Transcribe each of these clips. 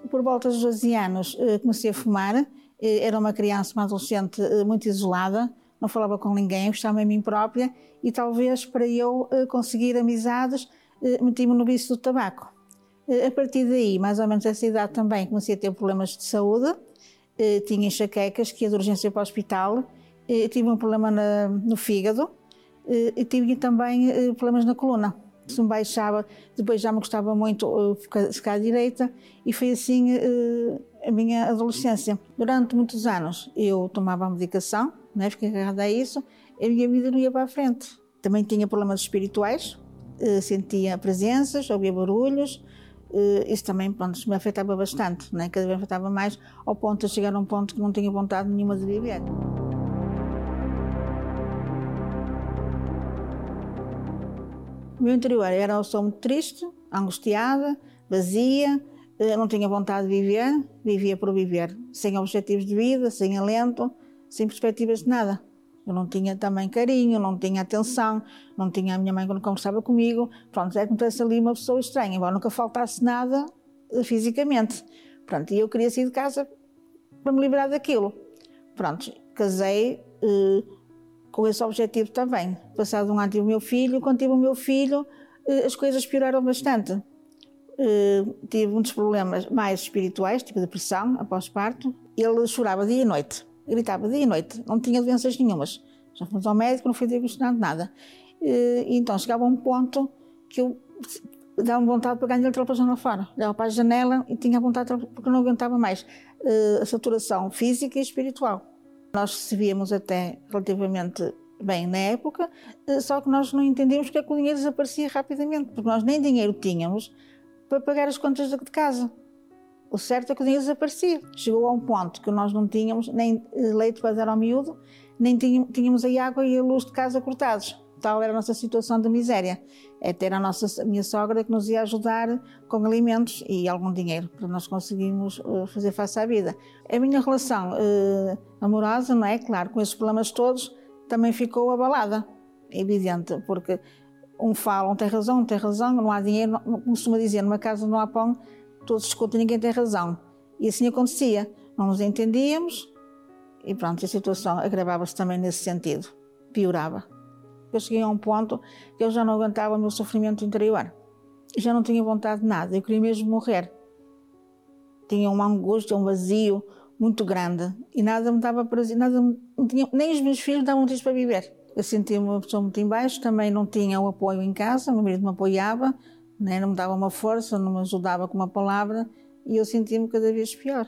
por volta dos 12 anos, comecei a fumar. Era uma criança, uma adolescente muito isolada, não falava com ninguém, gostava em mim própria e talvez para eu conseguir amizades, meti-me no vício do tabaco. A partir daí, mais ou menos essa idade também, comecei a ter problemas de saúde, tinha enxaquecas, que ia de urgência para o hospital, tive um problema no fígado e tive também problemas na coluna. Se me baixava, depois já me gostava muito ficar à direita e foi assim a minha adolescência. Durante muitos anos eu tomava a medicação, né, fiquei agarrada a isso, a minha vida não ia para a frente. Também tinha problemas espirituais, sentia presenças, ouvia barulhos, isso também, pronto, me afetava bastante, né, cada vez me afetava mais, ao ponto de chegar a um ponto que não tinha vontade nenhuma de viver. O meu interior era uma pessoa muito triste, angustiada, vazia, não tinha vontade de viver, vivia por viver, sem objetivos de vida, sem alento, sem perspectivas de nada. Eu não tinha também carinho, não tinha atenção, não tinha a minha mãe que não conversava comigo. Pronto, é como se ali uma pessoa estranha, embora nunca faltasse nada fisicamente. Pronto, e eu queria sair de casa para me livrar daquilo. Pronto, casei com esse objetivo também. Passado um ano tive o meu filho, quando tive o meu filho as coisas pioraram bastante. Tive muitos problemas mais espirituais, tipo depressão, após parto. Ele chorava dia e noite, gritava dia e noite, não tinha doenças nenhumas. Já fomos ao médico, não foi diagnosticado nada. E então chegava a um ponto que eu dava vontade de pegar ele pela janela fora. Dava para a janela e tinha vontade porque não aguentava mais a saturação física e espiritual. Nós recebíamos até relativamente bem na época, só que nós não entendíamos porque é que o dinheiro desaparecia rapidamente, porque nós nem dinheiro tínhamos para pagar as contas de casa. O certo é que o dinheiro desaparecia. Chegou a um ponto que nós não tínhamos nem leite para dar ao miúdo, nem tínhamos a água e a luz de casa cortados. Tal era a nossa situação de miséria. Até era a minha sogra que nos ia ajudar com alimentos e algum dinheiro para nós conseguirmos fazer face à vida. A minha relação amorosa, não é? Claro, com esses problemas todos, também ficou abalada. É evidente, porque um fala, um tem razão, não há dinheiro, como costuma dizer, numa casa não há pão, todos discutem, ninguém tem razão. E assim acontecia. Não nos entendíamos e pronto, a situação agravava-se também nesse sentido, piorava. Eu cheguei a um ponto que eu já não aguentava o meu sofrimento interior. Eu já não tinha vontade de nada, eu queria mesmo morrer. Tinha uma angústia, um vazio muito grande e nada me dava prazer, nem os meus filhos davam motivos para viver. Eu sentia-me uma pessoa muito em baixo, também não tinha o apoio em casa, o meu marido me apoiava, né, não me dava uma força, não me ajudava com uma palavra e eu sentia-me cada vez pior.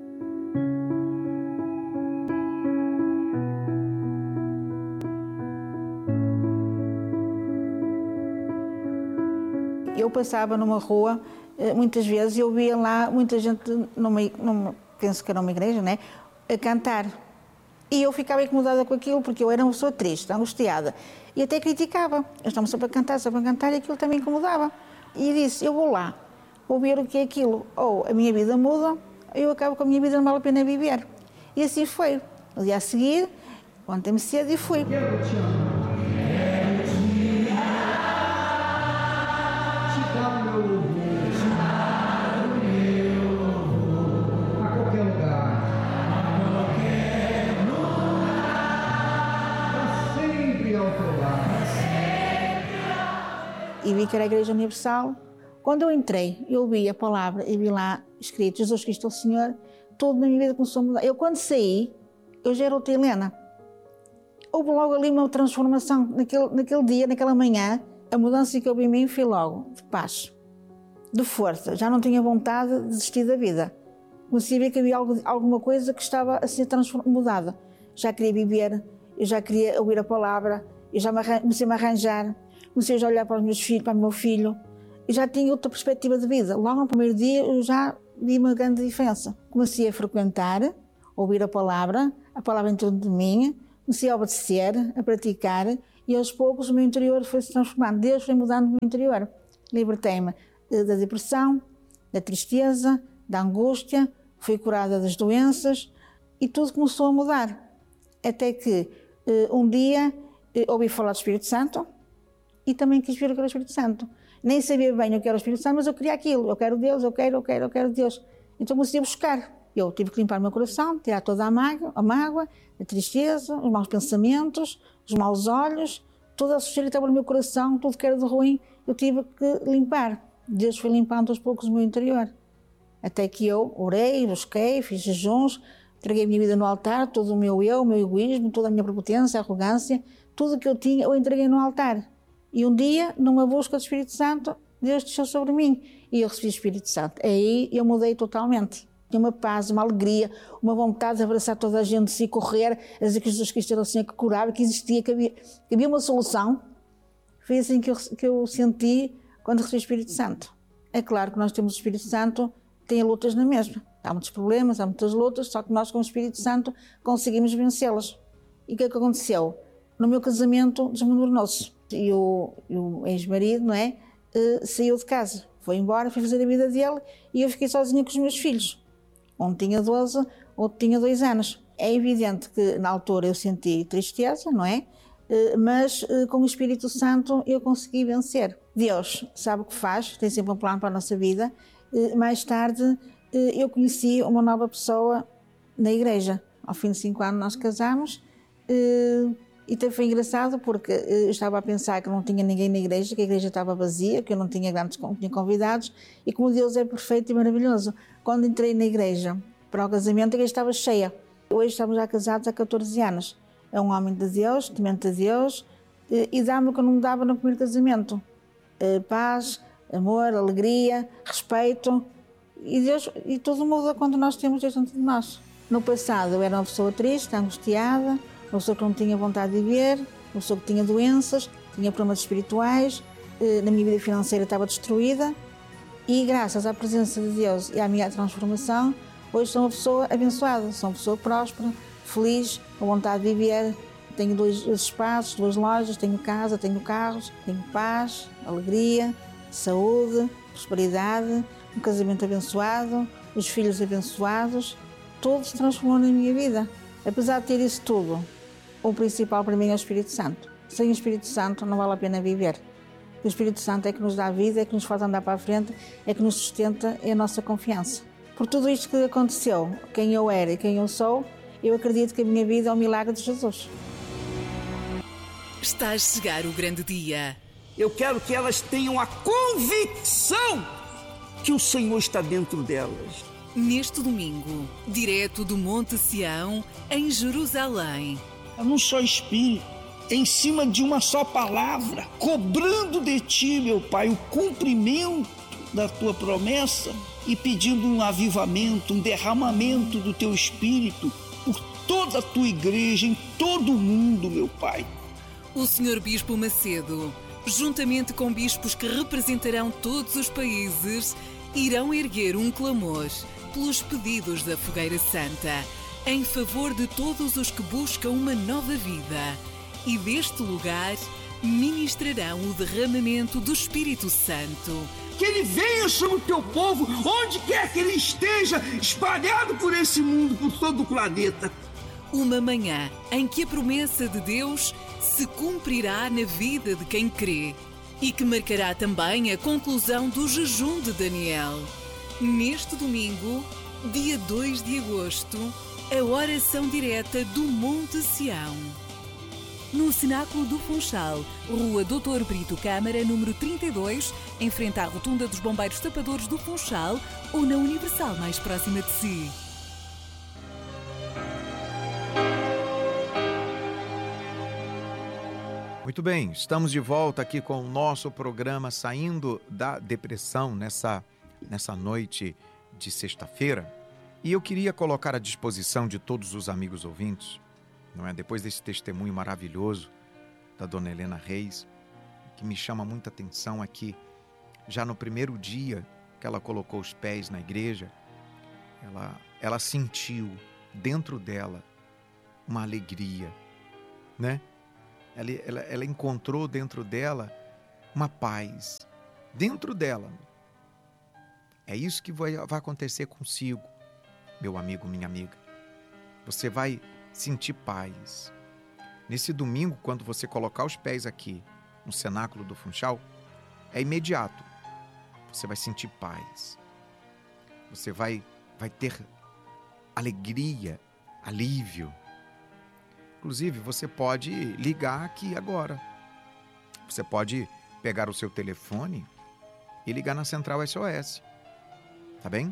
Eu passava numa rua, muitas vezes, eu via lá muita gente, penso que era uma igreja, né, a cantar. E eu ficava incomodada com aquilo, porque eu era uma pessoa triste, angustiada. E até criticava. Eles estavam sempre a cantar, e aquilo também incomodava. E disse, eu vou lá, vou ver o que é aquilo. Ou a minha vida muda, ou eu acabo com a minha vida, não vale a pena viver. E assim foi. No dia a seguir, levantei-me cedo e fui. E vi que era a Igreja Universal. Quando eu entrei, eu vi a palavra e vi lá escrito Jesus Cristo é o Senhor, tudo na minha vida começou a mudar. Eu quando saí, eu já era outra Helena. Houve logo ali uma transformação, naquele dia, naquela manhã, a mudança que houve em mim foi logo de paz, de força. Já não tinha vontade de desistir da vida. Comecei a ver que havia alguma coisa que estava a ser mudada. Já queria viver, eu já queria ouvir a palavra, eu já comecei a me arranjar. Comecei a olhar para os meus filhos, para o meu filho, e já tinha outra perspectiva de vida. Logo no primeiro dia eu já vi uma grande diferença. Comecei a frequentar, a ouvir a palavra em torno de mim, comecei a obedecer, a praticar, e aos poucos o meu interior foi se transformando. Deus foi mudando o meu interior. Libertei-me da depressão, da tristeza, da angústia, fui curada das doenças, e tudo começou a mudar. Até que um dia ouvi falar do Espírito Santo, e também quis ver o que era o Espírito Santo. Nem sabia bem o que era o Espírito Santo, mas eu queria aquilo. Eu quero Deus, eu quero Deus. Então comecei a buscar. Eu tive que limpar o meu coração, tirar toda a mágoa, a tristeza, os maus pensamentos, os maus olhos, toda a sujeira que estava no meu coração, tudo que era de ruim, eu tive que limpar. Deus foi limpando aos poucos o meu interior. Até que eu orei, busquei, fiz jejuns, entreguei a minha vida no altar, todo o meu eu, o meu egoísmo, toda a minha prepotência, a arrogância, tudo o que eu tinha, eu entreguei no altar. E um dia, numa busca do Espírito Santo, Deus desceu sobre mim e eu recebi o Espírito Santo. Aí eu mudei totalmente. Tinha uma paz, uma alegria, uma vontade de abraçar toda a gente, de correr, a dizer que Jesus Cristo era o Senhor que curava, que existia, que havia uma solução. Foi assim que eu senti quando recebi o Espírito Santo. É claro que nós temos o Espírito Santo, tem lutas na mesma. Há muitos problemas, há muitas lutas, só que nós com o Espírito Santo conseguimos vencê-las. E o que é que aconteceu? No meu casamento desmoronou-se. E o ex-marido, não é? Saiu de casa, foi embora, foi fazer a vida dele e eu fiquei sozinha com os meus filhos. Um tinha 12, outro tinha 2 anos. É evidente que na altura eu senti tristeza, não é? Mas com o Espírito Santo eu consegui vencer. Deus sabe o que faz, tem sempre um plano para a nossa vida. Mais tarde eu conheci uma nova pessoa na igreja. Ao fim de 5 anos nós casamos e até foi engraçado porque eu estava a pensar que não tinha ninguém na igreja, que a igreja estava vazia, que eu não tinha grandes convidados e como Deus é perfeito e maravilhoso. Quando entrei na igreja para o casamento, a igreja estava cheia. Hoje estamos já casados há 14 anos. É um homem de Deus, temente a Deus e dá-me o que eu não me dava no primeiro casamento. Paz, amor, alegria, respeito e tudo muda quando nós temos Deus dentro de nós. No passado eu era uma pessoa triste, angustiada, uma pessoa que não tinha vontade de viver, uma pessoa que tinha doenças, tinha problemas espirituais, na minha vida financeira estava destruída e graças à presença de Deus e à minha transformação, hoje sou uma pessoa abençoada, sou uma pessoa próspera, feliz, com vontade de viver, tenho 2 espaços, 2 lojas, tenho casa, tenho carros, tenho paz, alegria, saúde, prosperidade, um casamento abençoado, os filhos abençoados, tudo se transformou na minha vida. Apesar de ter isso tudo, o principal para mim é o Espírito Santo. Sem o Espírito Santo não vale a pena viver. O Espírito Santo é que nos dá a vida, é que nos faz andar para a frente, é que nos sustenta, é a nossa confiança. Por tudo isto que aconteceu, quem eu era e quem eu sou, eu acredito que a minha vida é um milagre de Jesus. Está a chegar o grande dia. Eu quero que elas tenham a convicção que o Senhor está dentro delas. Neste domingo, direto do Monte Sião, em Jerusalém. Num só espírito, em cima de uma só palavra, cobrando de ti, meu Pai, o cumprimento da tua promessa e pedindo um avivamento, um derramamento do teu espírito por toda a tua igreja, em todo o mundo, meu Pai. O Sr. Bispo Macedo, juntamente com bispos que representarão todos os países, irão erguer um clamor pelos pedidos da Fogueira Santa, em favor de todos os que buscam uma nova vida. E deste lugar ministrarão o derramamento do Espírito Santo. Que ele venha sobre o teu povo, onde quer que ele esteja, espalhado por esse mundo, por todo o planeta. Uma manhã em que a promessa de Deus se cumprirá na vida de quem crê e que marcará também a conclusão do jejum de Daniel. Neste domingo, dia 2 de agosto, a oração direta do Monte Sião. No Cenáculo do Funchal, Rua Doutor Brito Câmara, número 32, em frente à Rotunda dos Bombeiros Tapadores do Funchal ou na Universal mais próxima de si. Muito bem, estamos de volta aqui com o nosso programa Saindo da Depressão nessa noite de sexta-feira. E eu queria colocar à disposição de todos os amigos ouvintes, não é? Depois desse testemunho maravilhoso da Dona Helena Reis, que me chama muita atenção aqui, já no primeiro dia que ela colocou os pés na igreja, ela sentiu dentro dela uma alegria, né? Ela encontrou dentro dela uma paz, dentro dela. É isso que vai acontecer consigo, meu amigo, minha amiga. Você vai sentir paz. Nesse domingo, quando você colocar os pés aqui no Cenáculo do Funchal, é imediato. Você vai sentir paz. Você vai vai ter alegria, alívio. Inclusive, você pode ligar aqui agora. Você pode pegar o seu telefone e ligar na Central SOS. Tá bem?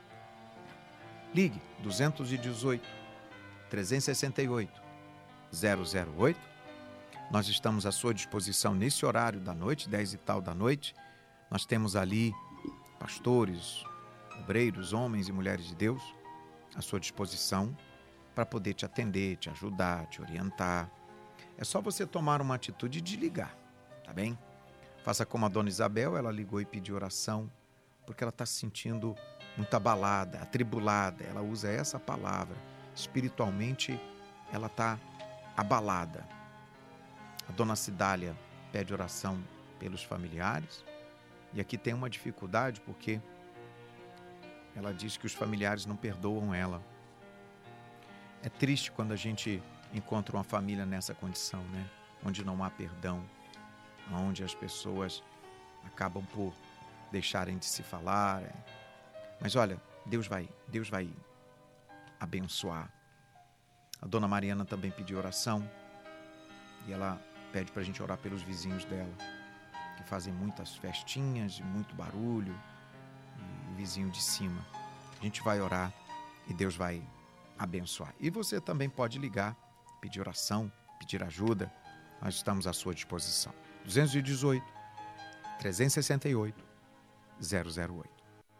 Ligue 218 368 008. Nós estamos à sua disposição nesse horário da noite, 10 e tal da noite. Nós temos ali pastores, obreiros, homens e mulheres de Deus à sua disposição para poder te atender, te ajudar, te orientar. É só você tomar uma atitude de ligar, tá bem? Faça como a dona Isabel, ela ligou e pediu oração, porque ela está se sentindo muito abalada, atribulada. Ela usa essa palavra. Espiritualmente, ela está abalada. A dona Cidália pede oração pelos familiares. E aqui tem uma dificuldade, porque ela diz que os familiares não perdoam ela. É triste quando a gente encontra uma família nessa condição, né? Onde não há perdão, onde as pessoas acabam por deixarem de se falar. Mas olha, Deus vai abençoar. A dona Mariana também pediu oração e ela pede para a gente orar pelos vizinhos dela, que fazem muitas festinhas, muito barulho, e vizinho de cima. A gente vai orar e Deus vai abençoar. E você também pode ligar, pedir oração, pedir ajuda. Nós estamos à sua disposição. 218 368 008.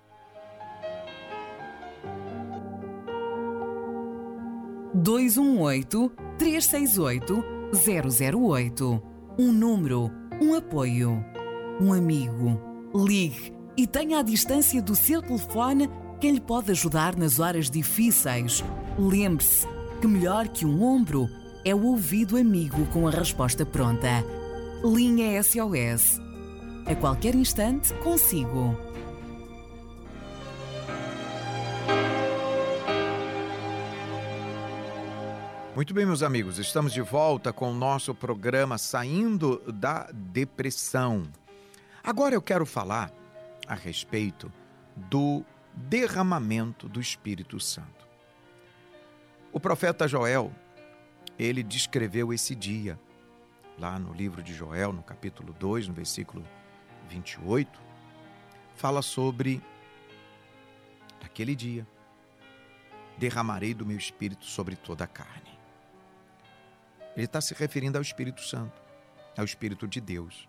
Dois 368 008. Um número, um apoio, um amigo. Ligue e tenha à distância do seu telefone quem lhe pode ajudar nas horas difíceis. Lembre-se que melhor que um ombro é o ouvido amigo com a resposta pronta. Linha SOS. A qualquer instante, consigo. Muito bem, meus amigos, estamos de volta com o nosso programa Saindo da Depressão. Agora eu quero falar a respeito do derramamento do Espírito Santo. O profeta Joel, ele descreveu esse dia, lá no livro de Joel, no capítulo 2, no versículo 28, fala sobre aquele dia, derramarei do meu Espírito sobre toda a carne. Ele está se referindo ao Espírito Santo, ao Espírito de Deus.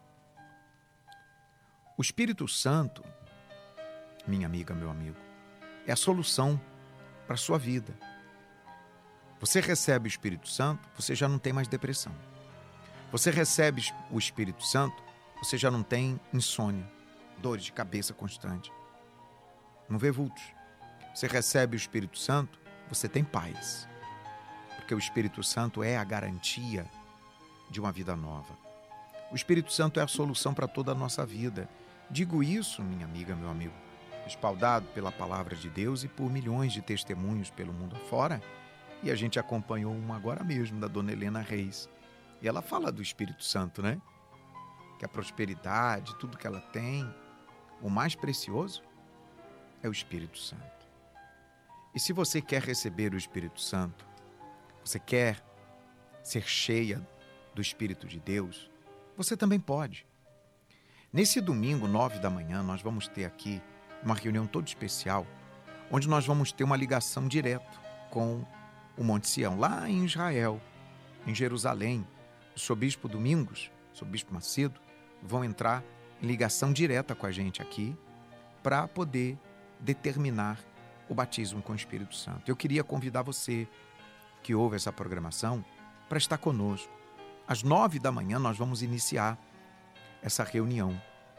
O Espírito Santo, minha amiga, meu amigo, é a solução para a sua vida. Você recebe o Espírito Santo, você já não tem mais depressão. Você recebe o Espírito Santo, você já não tem insônia, dores de cabeça constante. Não vê vultos. Você recebe o Espírito Santo, você tem paz. Porque o Espírito Santo é a garantia de uma vida nova. O Espírito Santo é a solução para toda a nossa vida. Digo isso, minha amiga, meu amigo, respaldado pela palavra de Deus e por milhões de testemunhos pelo mundo afora. E a gente acompanhou um agora mesmo, da dona Helena Reis. E ela fala do Espírito Santo, né? Que a prosperidade, tudo que ela tem, o mais precioso é o Espírito Santo. E se você quer receber o Espírito Santo, você quer ser cheia do Espírito de Deus, você também pode. Nesse domingo, 9 da manhã, nós vamos ter aqui uma reunião toda especial, onde nós vamos ter uma ligação direta com o Monte Sião, lá em Israel, em Jerusalém. O Sr. Bispo Domingos, o Sr. Bispo Macedo, vão entrar em ligação direta com a gente aqui para poder determinar o batismo com o Espírito Santo. Eu queria convidar você que ouve essa programação para estar conosco. Às 9 da manhã nós vamos iniciar essa reunião.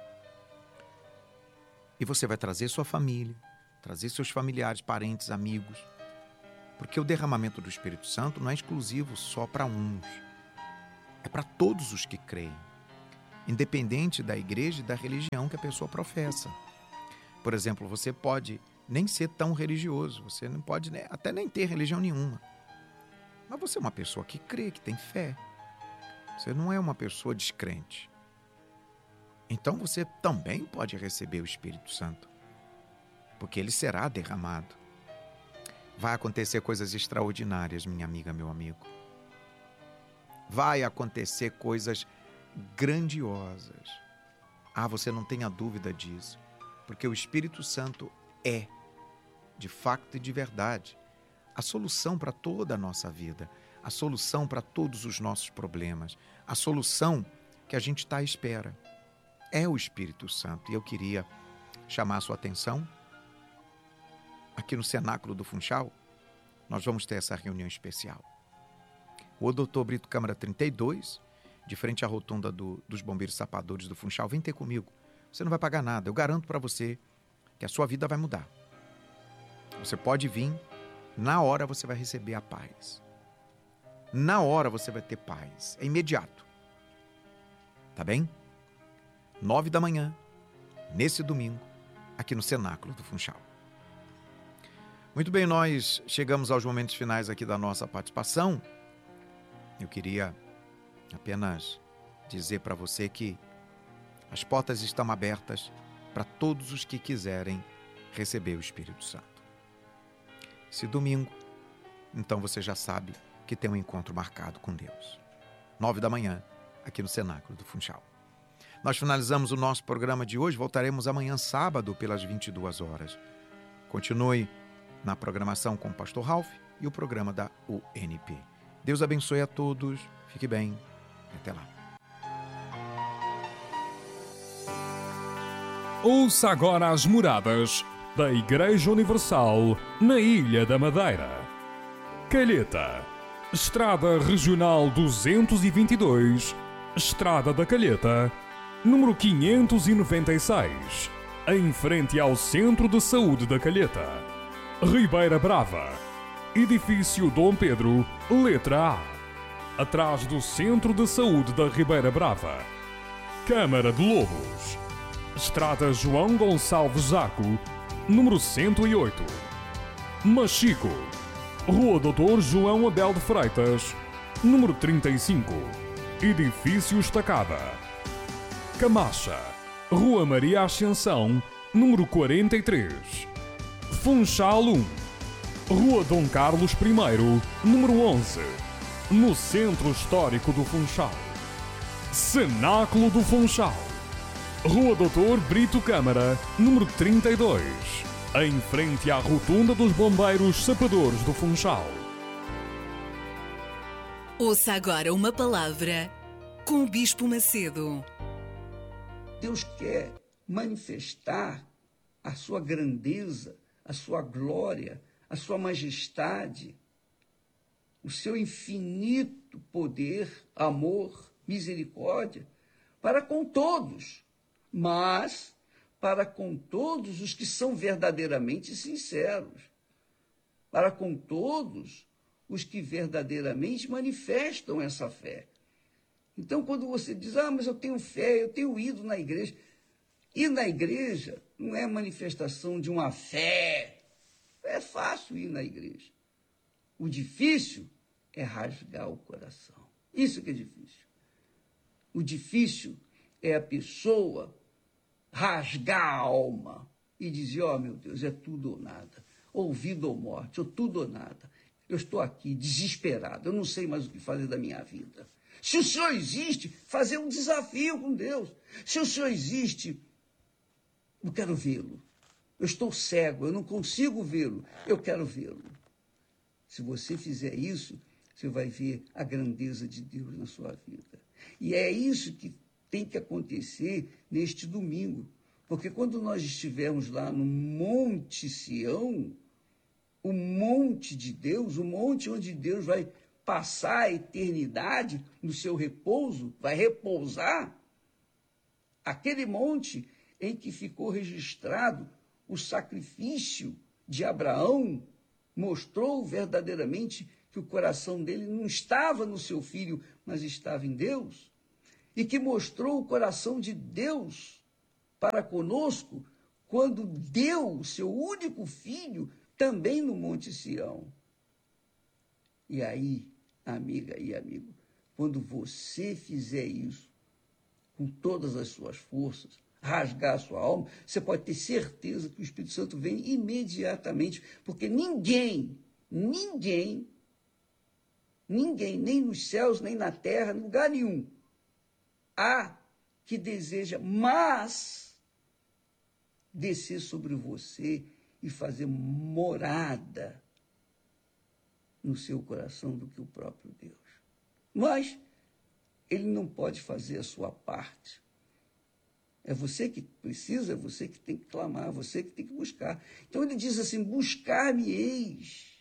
E você vai trazer sua família, trazer seus familiares, parentes, amigos, porque o derramamento do Espírito Santo não é exclusivo só para uns, é para todos os que creem, independente da igreja e da religião que a pessoa professa. Por exemplo, você pode nem ser tão religioso, você não pode até nem ter religião nenhuma, mas você é uma pessoa que crê, que tem fé. Você não é uma pessoa descrente. Então você também pode receber o Espírito Santo, porque ele será derramado. vai acontecer coisas extraordinárias, minha amiga, meu amigo. Vai acontecer coisas grandiosas. Você não tenha dúvida disso, porque o Espírito Santo é, de fato e de verdade, a solução para toda a nossa vida, a solução para todos os nossos problemas, a solução que a gente está à espera. É o Espírito Santo. E eu queria chamar a sua atenção. Aqui no Cenáculo do Funchal, nós vamos ter essa reunião especial. O Dr. Brito Câmara 32, de frente à rotunda dos Bombeiros Sapadores do Funchal, vem ter comigo. Você não vai pagar nada. Eu garanto para você que a sua vida vai mudar. Você pode vir, na hora você vai receber a paz. Na hora você vai ter paz. É imediato. Tá bem? 9 da manhã, nesse domingo, aqui no Cenáculo do Funchal. Muito bem, nós chegamos aos momentos finais aqui da nossa participação. Eu queria apenas dizer para você que as portas estão abertas para todos os que quiserem receber o Espírito Santo. Esse domingo, então você já sabe que tem um encontro marcado com Deus. 9 da manhã, aqui no Cenáculo do Funchal. Nós finalizamos o nosso programa de hoje. Voltaremos amanhã, sábado, pelas 22 horas. Continue na programação com o Pastor Ralph e o programa da UNP. Deus abençoe a todos. Fique bem. Até lá. Ouça agora as moradas da Igreja Universal na Ilha da Madeira. Calheta, Estrada Regional 222, Estrada da Calheta, número 596, em frente ao Centro de Saúde da Calheta. Ribeira Brava, Edifício Dom Pedro, letra A, atrás do Centro de Saúde da Ribeira Brava. Câmara de Lobos, Estrada João Gonçalves Zaco, número 108. Machico, Rua Doutor João Abel de Freitas, número 35, Edifício Estacada. Camacha, Rua Maria Ascensão, número 43. Funchal 1, Rua Dom Carlos I, número 11, no Centro Histórico do Funchal. Cenáculo do Funchal, Rua Doutor Brito Câmara, número 32, em frente à rotunda dos Bombeiros Sapadores do Funchal. Ouça agora uma palavra com o Bispo Macedo. Deus quer manifestar a sua grandeza, a sua glória, a sua majestade, o seu infinito poder, amor, misericórdia, para com todos, mas para com todos os que são verdadeiramente sinceros, para com todos os que verdadeiramente manifestam essa fé. Então, quando você diz, mas eu tenho fé, eu tenho ido na igreja. Ir na igreja não é manifestação de uma fé. É fácil ir na igreja. O difícil é rasgar o coração. Isso que é difícil. O difícil é a pessoa rasgar a alma e dizer, meu Deus, é tudo ou nada. Ou vida ou morte, ou tudo ou nada. Eu estou aqui desesperado, eu não sei mais o que fazer da minha vida. Se o Senhor existe, fazer um desafio com Deus. Se o Senhor existe, eu quero vê-lo. Eu estou cego, eu não consigo vê-lo, eu quero vê-lo. Se você fizer isso, você vai ver a grandeza de Deus na sua vida. E é isso que tem que acontecer neste domingo. Porque quando nós estivermos lá no Monte Sião, o monte de Deus, o monte onde Deus vai passar a eternidade no seu repouso, vai repousar, aquele monte em que ficou registrado o sacrifício de Abraão, mostrou verdadeiramente que o coração dele não estava no seu filho, mas estava em Deus, e que mostrou o coração de Deus para conosco, quando deu o seu único filho também no Monte Sião. E aí, amiga e amigo, quando você fizer isso, com todas as suas forças, rasgar a sua alma, você pode ter certeza que o Espírito Santo vem imediatamente, porque ninguém ninguém, nem nos céus, nem na terra, em lugar nenhum, há que deseja mais descer sobre você e fazer morada no seu coração do que o próprio Deus. Mas ele não pode fazer a sua parte. É você que precisa, é você que tem que clamar, é você que tem que buscar. Então ele diz assim, buscar-me-eis,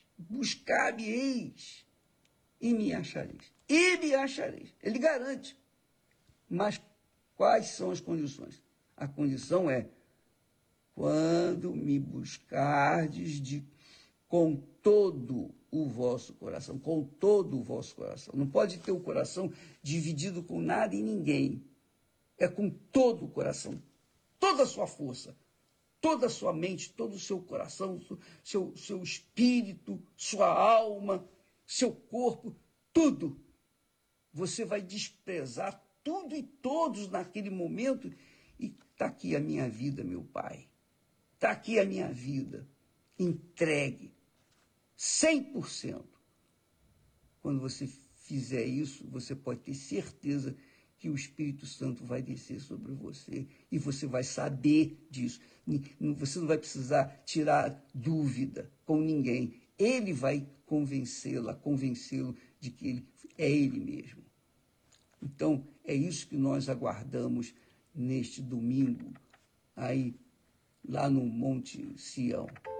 e me achareis. E me achareis. Ele garante. Mas quais são as condições? A condição é quando me buscardes com todo o vosso coração, com todo o vosso coração. Não pode ter o coração dividido com nada e ninguém. É com todo o coração, toda a sua força, toda a sua mente, todo o seu coração, seu espírito, sua alma, seu corpo, tudo. Você vai desprezar tudo e todos naquele momento e está aqui a minha vida, meu Pai. Está aqui a minha vida, entregue, 100%. Quando você fizer isso, você pode ter certeza que o Espírito Santo vai descer sobre você e você vai saber disso. Você não vai precisar tirar dúvida com ninguém. Ele vai convencê-lo de que ele é ele mesmo. Então, é isso que nós aguardamos neste domingo, aí lá no Monte Sião.